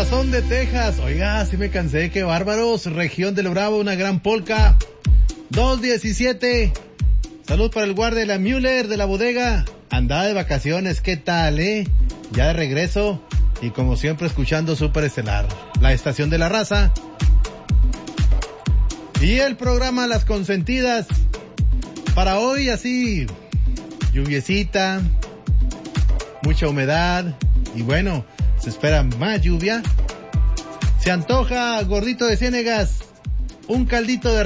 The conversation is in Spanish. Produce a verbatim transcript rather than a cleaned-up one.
Son de Texas. Oiga, sí me cansé, qué bárbaros. Región del Bravo, una gran polca. dos diecisiete. Salud para el guardia de la Müller de la bodega. Andaba de vacaciones, ¿qué tal, eh? Ya de regreso. Y como siempre escuchando Super Estelar, la estación de la raza. Y el programa Las Consentidas. Para hoy así, lluviecita, mucha humedad. Y bueno, se espera más lluvia. Se antoja, gordito de Ciénegas, un caldito de